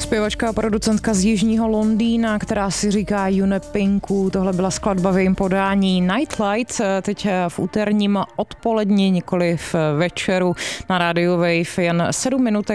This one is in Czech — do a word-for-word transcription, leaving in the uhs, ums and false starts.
Zpěvačka a producentka z jižního Londýna, která si říká June Pinku. Tohle byla skladba v jejím podání Nightlight, teď v úterním odpoledni, nikoli v večeru na rádiu Wave, jen sedm minutek